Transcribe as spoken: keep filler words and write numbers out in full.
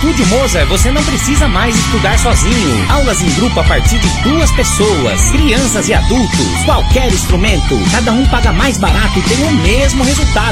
Estúdio Mozart você não precisa mais estudar sozinho. Aulas em grupo a partir de duas pessoas, crianças e adultos, qualquer instrumento. Cada um paga mais barato e tem o mesmo resultado.